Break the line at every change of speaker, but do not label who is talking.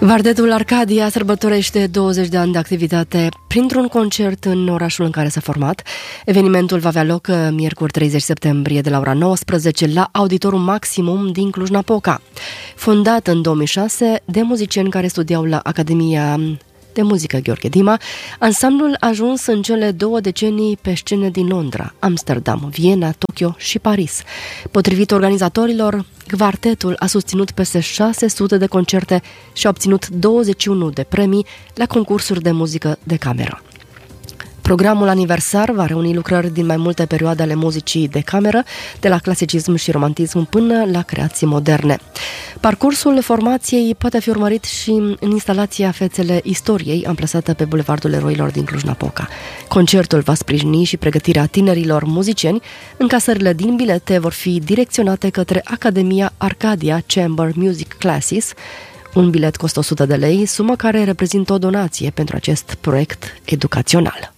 Vartetul Arcadia sărbătorește 20 de ani de activitate printr-un concert în orașul în care s-a format. Evenimentul va avea loc miercuri 30 septembrie de la ora 19 la Auditorul Maximum din Cluj-Napoca. Fondat în 2006 de muzicieni care studiau la Academia de Muzică Gheorghe Dima, ansamblul a ajuns în cele 2 decenii pe scene din Londra, Amsterdam, Viena, Tokyo și Paris. Potrivit organizatorilor, quartetul a susținut peste 600 de concerte și a obținut 21 de premii la concursuri de muzică de cameră. Programul aniversar va reuni lucrări din mai multe perioade ale muzicii de cameră, de la clasicism și romantism până la creații moderne. Parcursul formației poate fi urmărit și în instalația Fețele Istoriei, amplasată pe Bulevardul Eroilor din Cluj-Napoca. Concertul va sprijini și pregătirea tinerilor muzicieni. Încasările din bilete vor fi direcționate către Academia Arcadia Chamber Music Classes. Un bilet costă 100 de lei, sumă care reprezintă o donație pentru acest proiect educațional.